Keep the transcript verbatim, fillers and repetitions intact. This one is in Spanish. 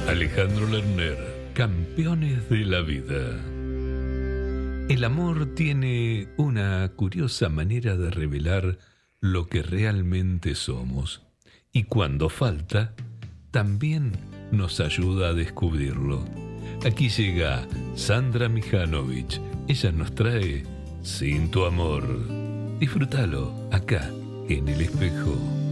Alejandro Lerner, Campeones de la Vida. El amor tiene una curiosa manera de revelar lo que realmente somos, y cuando falta, también nos ayuda a descubrirlo. Aquí llega Sandra Mihanovich. Ella nos trae Sin tu amor. Disfrútalo acá, en El Espejo.